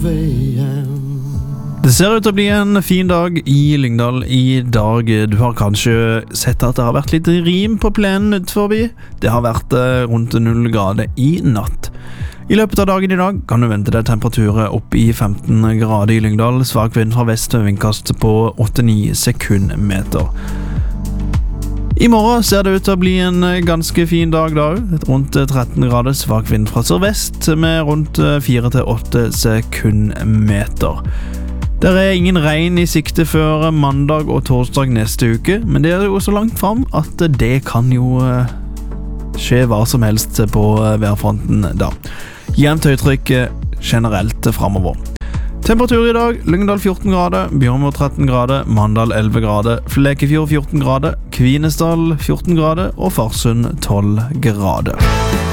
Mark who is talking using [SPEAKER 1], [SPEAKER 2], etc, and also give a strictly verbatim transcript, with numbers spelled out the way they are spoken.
[SPEAKER 1] veien.
[SPEAKER 2] Det ser ut til å bli en fin dag i Lyngdal i dag. Du har kanskje sett at det har vært litt rim på plenen utforbi. Det har vært eh, rundt null grader i natt. I løpet av dagen i dag kan du vente deg temperaturer opp i femten grader i Lyngdal. Svak vind fra vest og vindkast på åtte til ni sekundmeter. I morgen ser det ut til å bli en ganske fin dag da, rundt tretten grader, svak vind fra sørvest med rundt fire til åtte sekundmeter. Det er ingen regn i sikte før mandag og torsdag neste uke, men det er jo så langt frem at det kan jo skje hva som helst på værfronten da. Jevnt høytrykk generelt fremover. Temperatur i dag, Lyngdal fjorten grader, Bjørnmo tretten grader, Mandal elleve grader, Flekefjord fjorten grader, Kvinesdal fjorten grader og Farsund tolv grader.